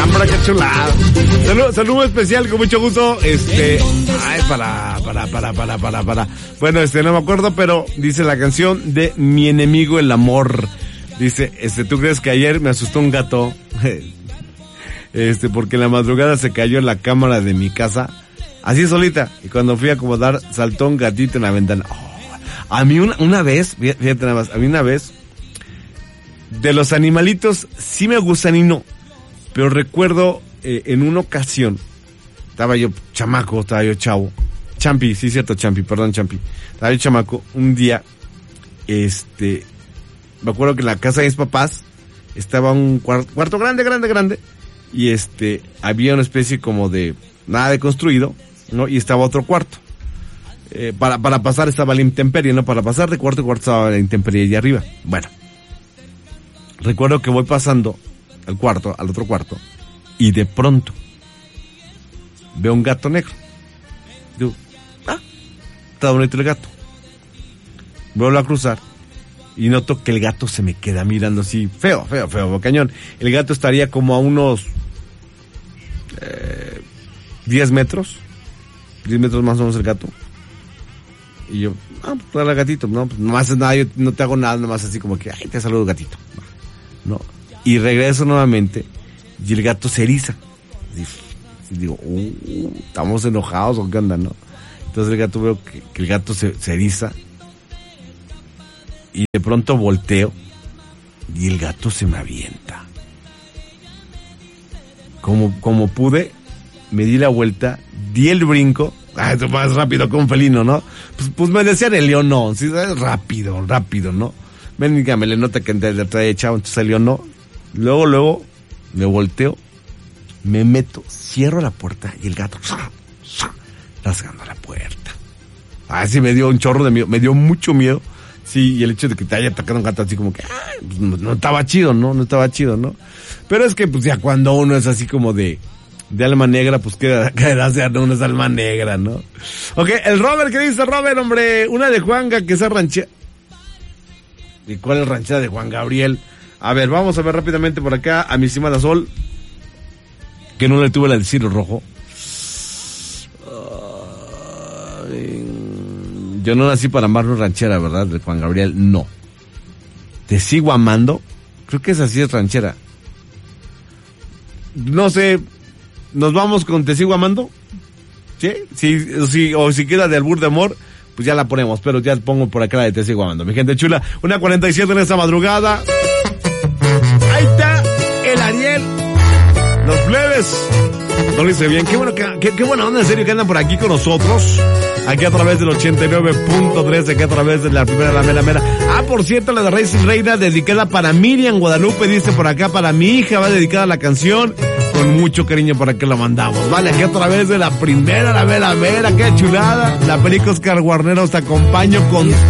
hombre, qué chulada. Saludo especial, con mucho gusto. Ay, para. Bueno, no me acuerdo, pero dice la canción de Mi enemigo el amor. Dice, ¿tú crees que ayer me asustó un gato? Porque en la madrugada se cayó en la cámara de mi casa, así solita, y cuando fui a acomodar, saltó un gatito en la ventana. Oh, a mí una vez, fíjate nada más, a mí una vez, de los animalitos, sí me gustan y no, pero recuerdo, en una ocasión, estaba yo chavo, Champi, sí cierto, Champi, estaba yo chamaco, un día, me acuerdo que en la casa de mis papás, estaba un cuarto grande, y había una especie como de nada de construido, ¿no? Y estaba otro cuarto. Para pasar estaba la intemperie, ¿no? Para pasar de cuarto a cuarto estaba la intemperie allá arriba. Bueno, recuerdo que voy pasando al otro cuarto, y de pronto veo un gato negro. Digo, está bonito el gato. Vuelvo a cruzar y noto que el gato se me queda mirando así, feo, cañón. El gato estaría como a unos 10 metros más o menos el gato. Y yo, pues el gatito, no, pues no haces nada, yo no te hago nada, nomás así como que, ay, te saludo gatito. No. Y regreso nuevamente, y el gato se eriza. Y digo, estamos enojados o qué onda, ¿no? Entonces el gato, veo que el gato se eriza. Y de pronto volteo y el gato se me avienta. Como pude, me di la vuelta, di el brinco. Esto más rápido que un felino, ¿no? Pues me decían el león, no. Sí, rápido, ¿no? Ven, me le nota que le trae echado, entonces el león no. Luego me volteo, me meto, cierro la puerta y el gato rasgando la puerta. Sí me dio un chorro de miedo, me dio mucho miedo. Sí, y el hecho de que te haya atacado un gato así como que, pues no estaba chido, ¿no? Pero es que, pues ya cuando uno es así como de alma negra, pues quedará ser uno es alma negra, ¿no? Ok, el Robert, ¿qué dice Robert, hombre? Una de Juanga, que esa ranchera. ¿Y cuál es ranchera de Juan Gabriel? A ver, vamos a ver rápidamente por acá a mi estimada Sol, que no le tuve la del Ciro Rojo. Yo no nací para amar una ranchera, ¿verdad? De Juan Gabriel, no. Te sigo amando. Creo que esa sí es ranchera. No sé. ¿Nos vamos con Te sigo amando? ¿Sí? Sí, o si queda de albur de amor, pues ya la ponemos. Pero ya pongo por acá la de Te sigo amando. Mi gente chula, 1:47 en esta madrugada. Ahí está el Ariel. Los plebes. No lo hice bien. Qué buena onda, en serio, que andan por aquí con nosotros. Aquí a través del 89.3, aquí a través de la primera, la mera. Por cierto, la de Reyes y Reina, dedicada para Miriam Guadalupe, dice por acá, para mi hija, va dedicada la canción, con mucho cariño para que la mandamos. Vale, aquí a través de la primera, la mera, qué chulada. La película Oscar Guarneros, te acompaño con